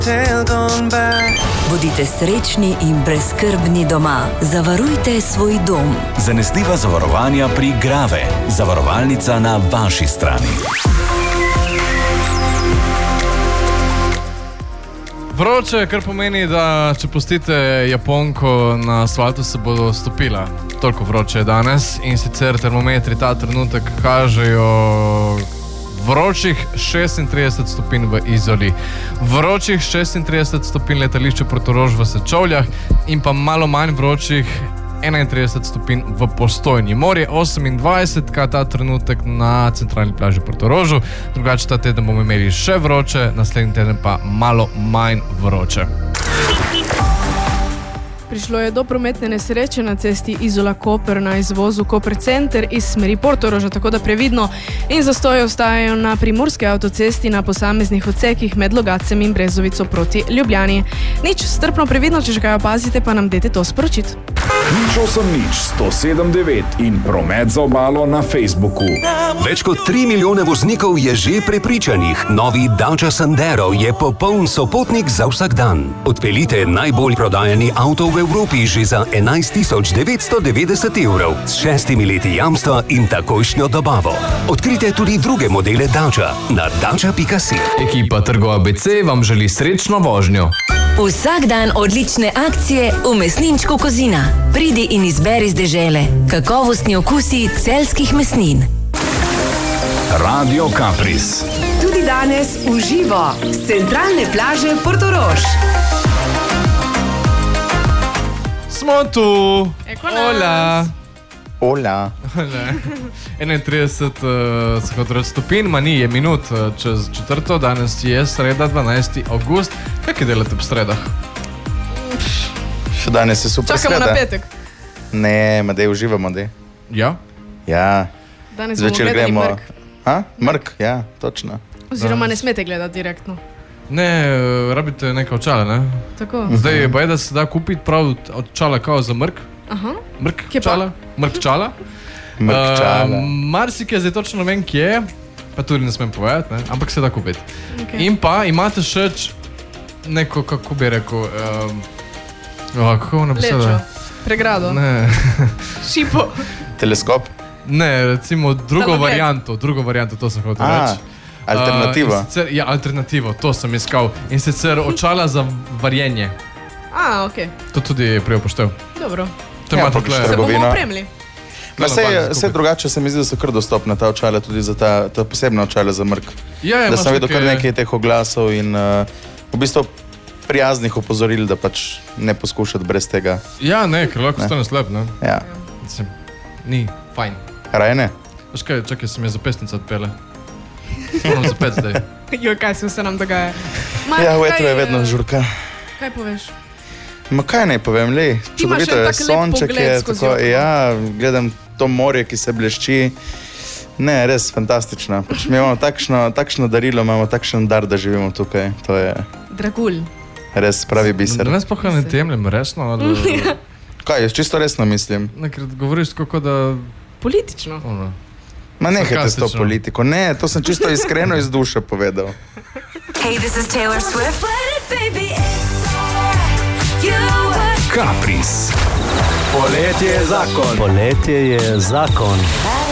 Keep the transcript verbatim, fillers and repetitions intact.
Bodite srečni in brezskrbni doma. Zavarujte svoj dom. Zanesljiva zavarovanja pri Grave. Zavarovalnica na vaši strani. Vroče, kar pomeni, da če pustite Japonko na asfaltu, se bodo stopila. Toliko vroče je danes in sicer termometri ta trenutek kažejo vročih šestintrideset stopinj v Izoli, vročih šestintrideset stopinj letališče Portorož v Sečovljah in pa malo manj vročih enaintrideset stopinj v Postojni. Morje osemindvajset, kaj ta trenutek na centralni plaži Portorožu. Drugače ta teden bomo imeli še vroče, naslednji teden pa malo manj vroče. Prišlo je do prometne nesreče na cesti Izola-Koper na izvozu Koper Center iz smeri Portoroža, tako da previdno in zastoje ostajajo na primorski avtocesti na posameznih odsekih med Logacem in Brezovico proti Ljubljani. Nič, strpno previdno, če že kaj opazite, pa nam dajte to sporočiti. Nič osem nič sto sedem devet in promet za obalo na Facebooku. Več kot tri milijone voznikov je že prepričanih. Novi Dacia Sandero je popoln sopotnik za vsak dan. Odpeljite najbolj prodajani avto v Evropi že za enajst tisoč devetsto devetdeset evrov s šestimi leti jamstva in takojšnjo dobavo. Odkrite tudi druge modele Dacia na dacia pika si. Ekipa Trgo A B C vam želi srečno vožnjo. Vsak dan odlične akcije v mesninčku Kozina. Pridi in izberi z dežele. Kakovostni okusi celjskih mesnin. Radio Kapris. Tudi danes v živo z centralne plaže Portorož. Smo tu! Hola! Hola! enaintrideset uh, stopinj, ma ni, je minut uh, čez četrto, danes je sreda, dvanajsti avgust. Kaj delate ob sredah? Še danes je super Čakamo sreda. na petek. Ne, ma dej uživamo, dej. Ja? Ja. Danes bomo Zvečer gledali gremo. mrk. Ha? Mrk, ja, točno. Oziroma ne smete gledati direktno. Ne, uh, rabite neka očala, ne? Tako. Zdaj je da se da kupiti prav očala kao za mrk. Aha. Mrk Kje pa? čala? Mrk čala? Mrk čala. Uh, Marsik je zdaj točno ne vem kje, pa tudi ne smem povedati, ne? Ampak se da kupiti. Okay. In pa imate še č- neko, kako bi rekel, um, oh, kako ne beseda? Lečo. Pregrado. Ne. Šipo. Teleskop? Ne, recimo drugo Talomet. varianto, drugo varianto, to sem hotel A, reči. alternativo. Uh, in sicer, ja, alternativo, to sem iskal. In sicer očala za varjenje. A, okej. To tudi je prej upoštev. Dobro. To Ja, imate pa tle. Se bomo Trgovina. opremili. Ma Tale sej, nabavite sej skupaj. drugače se mi zdi, da so kar dostopna ta očala, tudi za ta, ta posebna očala za mrk. Ja, ja, Da imaš sem videl kar neke- nekaj teh oglasov in uh, v bistvu prijaznih opozoril, da pač ne poskušati brez tega. Ja, ne, ker lahko Ne. stane slep, ne? Ja. Mislim, ni, fajn. Raje ne? Veš kaj, čakaj, se mi je zapestnica odpele. Moram zapet zdaj. Jo, kaj se vse nam dogaja? Ma, Ja, v kaj, etru je vedno eh, žurka. Kaj poveš? Ma kaj naj povem, lej, Ti imaš čudovito en je, tak lep sonček pogled je, skozi tako, okno. ja, gledam to morje, ki se blešči. Ne, res fantastično. Pač mi imamo takšno, takšno darilo, imamo takšen dar, da živimo tukaj. To je Dragulj. res pravi biser. Da ne sploh ne temljem resno, ali... Kaj, jaz čisto resno mislim. Ne, ker govoriš tako, kot da... Politično. Ono. Ma nehajte s to Sarkastično. politiko. Ne, to sem čisto iskreno iz duše povedal. Hey, this is Taylor Swift. Kapris. Poletje je zakon. Poletje je zakon.